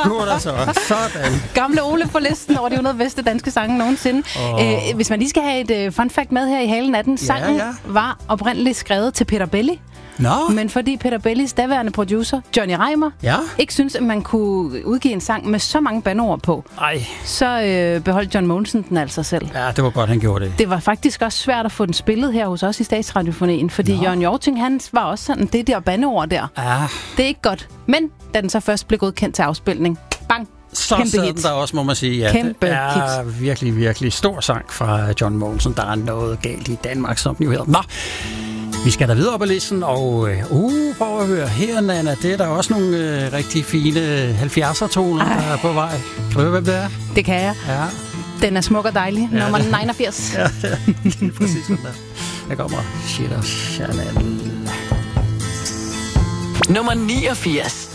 gutter så. Sådan. Gamle Ole på listen over de 100 bedste danske sange nogensinde. Hvis man lige skal have et fun fact med her i halen af den, sangen var oprindeligt skrevet til Peter Belli. Men fordi Peter Bellis daværende producer, Johnny Reimer, ikke synes, at man kunne udgive en sang med så mange bandeord på, så beholdt John Mogensen den altså selv. Ja, det var godt, han gjorde det. Det var faktisk også svært at få den spillet her hos os i Statsradiofonien, fordi Jørgen Hjorting, han var også sådan, det der bandeord der. Det er ikke godt. Men da den så først blev godkendt til afspilning, bang! Så sad den der også, må man sige. Ja, det er virkelig, virkelig stor sang fra John Mogensen. Der er noget galt i Danmark, som den jo hedder. Nå, vi skal da videre op ad listen, og prøv at høre her, Nana. Det er der også nogle rigtig fine 70'er-toner, der er på vej. Kan du høre, hvem det er? Det kan jeg. Ja. Den er smuk og dejlig. Nummer 89. Ja, det er præcis sådan der. Der kommer Shit og Chanel. Nummer 89.